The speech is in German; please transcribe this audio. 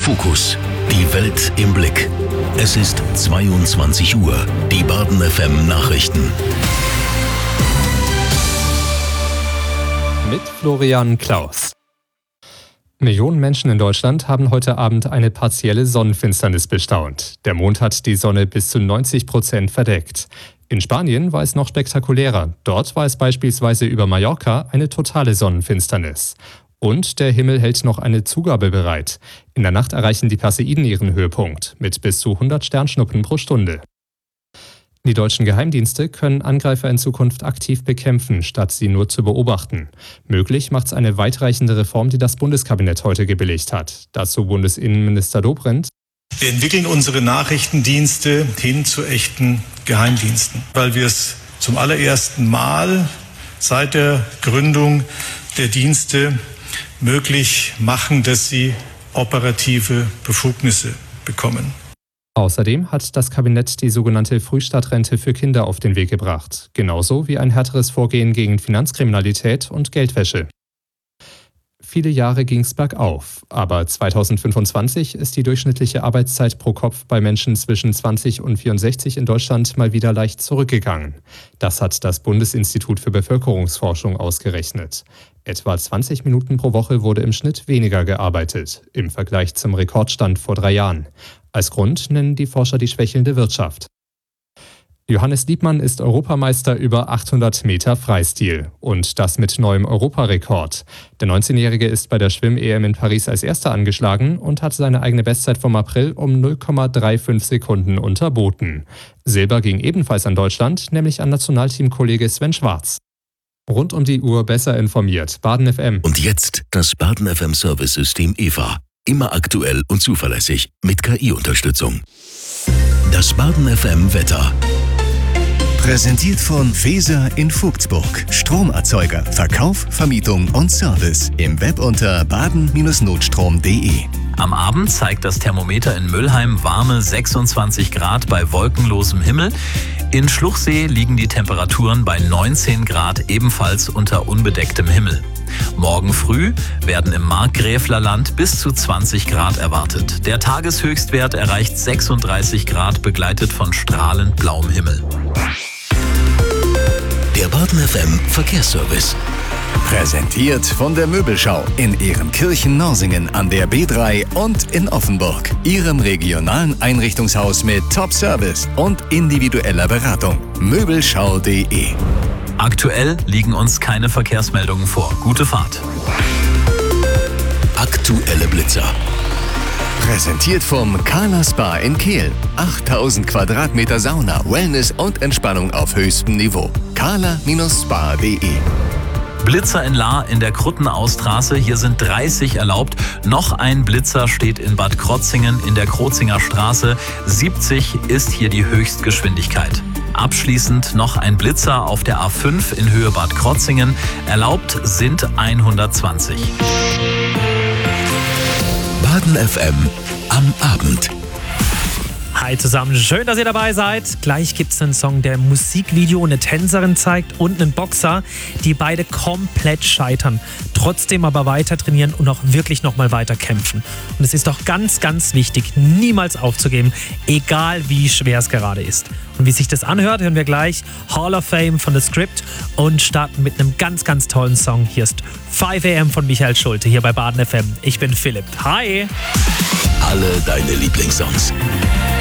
Fokus. Die Welt im Blick. Es ist 22 Uhr. Die Baden FM Nachrichten. Mit Florian Klaus. Millionen Menschen in Deutschland haben heute Abend eine partielle Sonnenfinsternis bestaunt. Der Mond hat die Sonne bis zu 90% verdeckt. In Spanien war es noch spektakulärer. Dort war es beispielsweise über Mallorca eine totale Sonnenfinsternis. Und der Himmel hält noch eine Zugabe bereit. In der Nacht erreichen die Perseiden ihren Höhepunkt mit bis zu 100 Sternschnuppen pro Stunde. Die deutschen Geheimdienste können Angreifer in Zukunft aktiv bekämpfen, statt sie nur zu beobachten. Möglich macht's eine weitreichende Reform, die das Bundeskabinett heute gebilligt hat. Dazu Bundesinnenminister Dobrindt. Wir entwickeln unsere Nachrichtendienste hin zu echten Geheimdiensten, weil wir es zum allerersten Mal seit der Gründung der Dienste möglich machen, dass sie operative Befugnisse bekommen. Außerdem hat das Kabinett die sogenannte Frühstadtrente für Kinder auf den Weg gebracht, genauso wie ein härteres Vorgehen gegen Finanzkriminalität und Geldwäsche. Viele Jahre ging's bergauf, aber 2025 ist die durchschnittliche Arbeitszeit pro Kopf bei Menschen zwischen 20 und 64 in Deutschland mal wieder leicht zurückgegangen. Das hat das Bundesinstitut für Bevölkerungsforschung ausgerechnet. Etwa 20 Minuten pro Woche wurde im Schnitt weniger gearbeitet, im Vergleich zum Rekordstand vor 3 Jahren. Als Grund nennen die Forscher die schwächelnde Wirtschaft. Johannes Liebmann ist Europameister über 800 Meter Freistil und das mit neuem Europarekord. Der 19-Jährige ist bei der Schwimm-EM in Paris als Erster angeschlagen und hat seine eigene Bestzeit vom April um 0,35 Sekunden unterboten. Silber ging ebenfalls an Deutschland, nämlich an Nationalteamkollege Sven Schwarz. Rund um die Uhr besser informiert. Baden FM. Und jetzt das Baden FM Service-System EVA. Immer aktuell und zuverlässig mit KI-Unterstützung. Das Baden FM Wetter. Präsentiert von Feser in Vogtsburg. Stromerzeuger, Verkauf, Vermietung und Service. Im Web unter baden-notstrom.de. Am Abend zeigt das Thermometer in Müllheim warme 26 Grad bei wolkenlosem Himmel. In Schluchsee liegen die Temperaturen bei 19 Grad ebenfalls unter unbedecktem Himmel. Morgen früh werden im Markgräflerland bis zu 20 Grad erwartet. Der Tageshöchstwert erreicht 36 Grad, begleitet von strahlend blauem Himmel. Der Baden FM Verkehrsservice. Präsentiert von der Möbelschau in Ehrenkirchen-Norsingen an der B3 und in Offenburg. Ihrem regionalen Einrichtungshaus mit Top-Service und individueller Beratung. Möbelschau.de. Aktuell liegen uns keine Verkehrsmeldungen vor. Gute Fahrt. Aktuelle Blitzer. Präsentiert vom Kala Spa in Kehl. 8000 Quadratmeter Sauna, Wellness und Entspannung auf höchstem Niveau. kala-spa.de. Blitzer in Lahr in der Kruttenaustraße. Hier sind 30 erlaubt. Noch ein Blitzer steht in Bad Krotzingen in der Krozinger Straße. 70 ist hier die Höchstgeschwindigkeit. Abschließend noch ein Blitzer auf der A5 in Höhe Bad Krotzingen. Erlaubt sind 120. Baden FM am Abend. Hi zusammen, schön, dass ihr dabei seid. Gleich gibt es einen Song, der im Musikvideo eine Tänzerin zeigt und einen Boxer, die beide komplett scheitern, trotzdem aber weiter trainieren und auch wirklich nochmal weiter kämpfen. Und es ist doch ganz, ganz wichtig, niemals aufzugeben, egal wie schwer es gerade ist. Und wie sich das anhört, hören wir gleich Hall of Fame von The Script und starten mit einem ganz, ganz tollen Song. Hier ist 5 AM von Michael Schulte, hier bei Baden FM. Ich bin Philipp. Hi! Alle deine Lieblingssongs.